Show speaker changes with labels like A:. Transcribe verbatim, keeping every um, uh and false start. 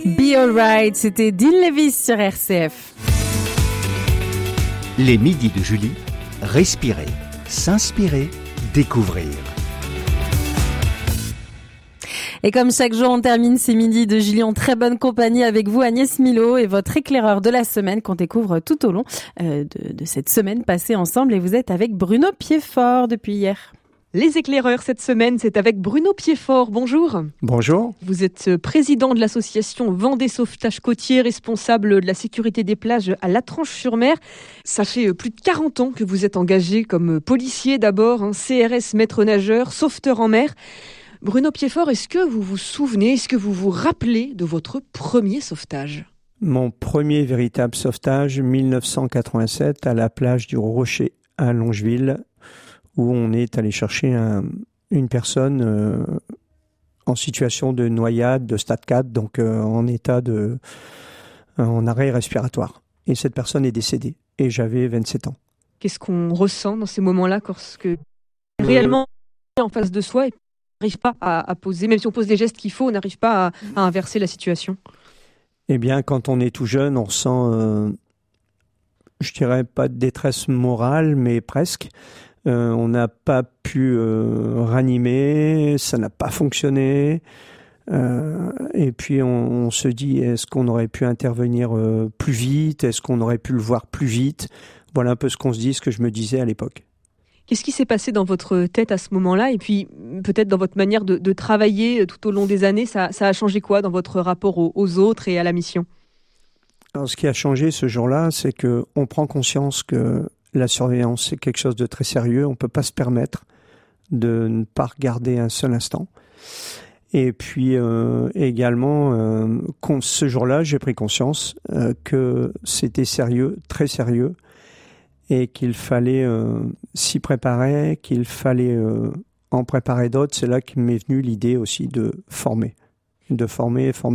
A: Be Alright, c'était Dean Lewis sur R C F.
B: Les midis de Julie, respirer, s'inspirer, découvrir.
A: Et comme chaque jour, on termine ces midis de Julie en très bonne compagnie avec vous, Agnès Milo, et votre éclaireur de la semaine qu'on découvre tout au long euh, de, de cette semaine passée ensemble. Et vous êtes avec Bruno Piedfort depuis hier.
C: Les éclaireurs cette semaine, c'est avec Bruno Piedfort. Bonjour.
D: Bonjour.
C: Vous êtes président de l'association Vendée Sauvetage Côtier, responsable de la sécurité des plages à La Tranche-sur-Mer. Ça fait plus de quarante ans que vous êtes engagé comme policier d'abord, hein, C R S maître nageur, sauveteur en mer. Bruno Piedfort, est-ce que vous vous souvenez, est-ce que vous vous rappelez de votre premier sauvetage ?
D: Mon premier véritable sauvetage, dix-neuf cent quatre-vingt-sept, à la plage du Rocher à Longeville, où on est allé chercher un, une personne euh, en situation de noyade, de stade quatre, donc euh, en état de, euh, en arrêt respiratoire. Et cette personne est décédée, et j'avais vingt-sept ans.
C: Qu'est-ce qu'on ressent dans ces moments-là, lorsque réellement en face de soi, et on n'arrive pas à, à poser, même si on pose des gestes qu'il faut, on n'arrive pas à, à inverser la situation ?
D: Eh bien, quand on est tout jeune, on ressent, euh, je dirais pas de détresse morale, mais presque. Euh, on n'a pas pu euh, ranimer, ça n'a pas fonctionné. Euh, et puis on, on se dit, est-ce qu'on aurait pu intervenir euh, plus vite ? Est-ce qu'on aurait pu le voir plus vite ? Voilà un peu ce qu'on se dit, ce que je me disais à l'époque.
C: Qu'est-ce qui s'est passé dans votre tête à ce moment-là ? Et puis peut-être dans votre manière de, de travailler tout au long des années, ça, ça a changé quoi dans votre rapport aux, aux autres et à la mission ?
D: Alors, ce qui a changé ce jour-là, c'est qu'on prend conscience que la surveillance, c'est quelque chose de très sérieux. On ne peut pas se permettre de ne pas regarder un seul instant. Et puis euh, également, euh, ce jour-là, j'ai pris conscience euh, que c'était sérieux, très sérieux, et qu'il fallait euh, s'y préparer, qu'il fallait euh, en préparer d'autres. C'est là que m'est venue l'idée aussi de former, de former, former.